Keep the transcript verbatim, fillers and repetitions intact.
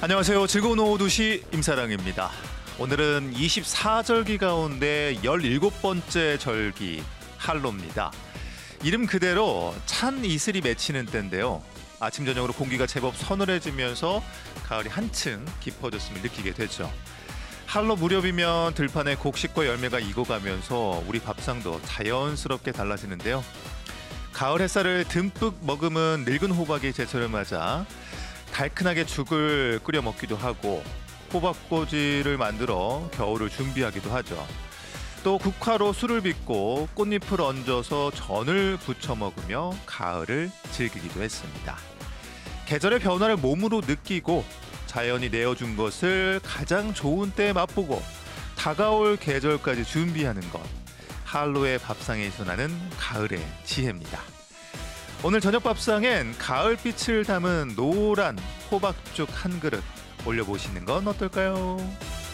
안녕하세요. 즐거운 오후 두 시 임사랑입니다. 오늘은 이십사절기 가운데 열일곱 번째 절기 한로입니다. 이름 그대로 찬 이슬이 맺히는 때인데요. 아침 저녁으로 공기가 제법 서늘해지면서 가을이 한층 깊어졌음을 느끼게 되죠. 한로 무렵이면 들판에 곡식과 열매가 익어가면서 우리 밥상도 자연스럽게 달라지는데요. 가을 햇살을 듬뿍 머금은 늙은 호박이 제철을 맞아 달큰하게 죽을 끓여 먹기도 하고 호박꼬지를 만들어 겨울을 준비하기도 하죠. 또 국화로 술을 빚고 꽃잎을 얹어서 전을 부쳐 먹으며 가을을 즐기기도 했습니다. 계절의 변화를 몸으로 느끼고 자연이 내어준 것을 가장 좋은 때에 맛보고 다가올 계절까지 준비하는 것, 한로의 밥상에서 나는 가을의 지혜입니다. 오늘 저녁 밥상엔 가을빛을 담은 노란 호박죽 한 그릇 올려보시는 건 어떨까요?